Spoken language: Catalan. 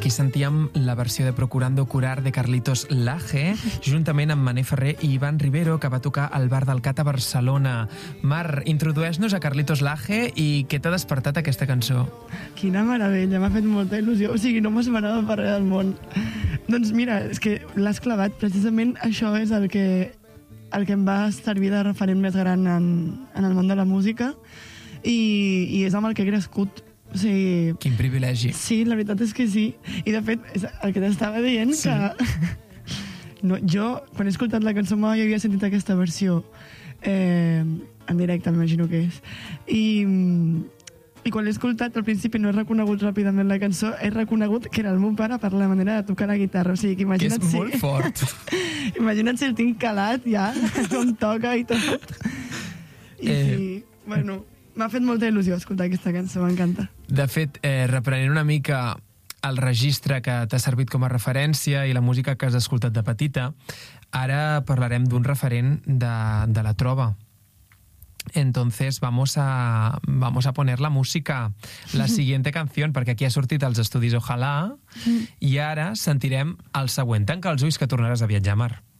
Aquí sentíem la versió de Procurando Curar de Carlitos Laje, juntament amb Mané Ferrer i Ivan Rivero, que va tocar al Bar del Cat a Barcelona. Mar, introdueix-nos a Carlitos Laje i què t'ha despertat aquesta cançó? Quina meravella, m'ha fet molta il·lusió. O sigui, no m'esperava per res del món. Doncs mira, és que l'has clavat. Precisament això és el que em va servir de referent més gran en el món de la música i és amb el que he crescut. O sigui, quin privilegi. Sí, la veritat és que sí. I de fet, és el que t'estava dient, sí. Que no, jo, quan he escoltat la cançó mai havia sentit aquesta versió en directe, m'imagino que és. I quan l'he escoltat, al principi no he reconegut ràpidament la cançó, he reconegut que era el meu pare per la manera de tocar la guitarra. O sigui, que imagina't que és molt fort. Imagina't si el tinc calat ja, com toca i tot. I sí, bueno, m'ha fet molta il·lusió escoltar aquesta cançó, m'encanta. De fet, reprenent una mica el registre que t'ha servit com a referència i la música que has escoltat de petita, ara parlarem d'un referent de la trova. Entonces vamos a poner la música, la siguiente canción, perquè aquí ha sortit als estudis Ojalà, i ara sentirem el següent. Tanca els ulls que tornaràs a viatjar, Mar.